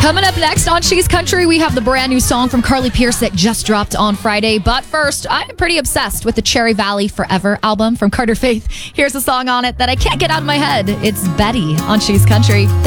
Coming up next on She's Country, we have the brand new song from Carly Pearce that just dropped on Friday. But first, I'm pretty obsessed with the Cherry Valley Forever album from Carter Faith. Here's a song on it that I can't get out of my head. It's Betty on She's Country.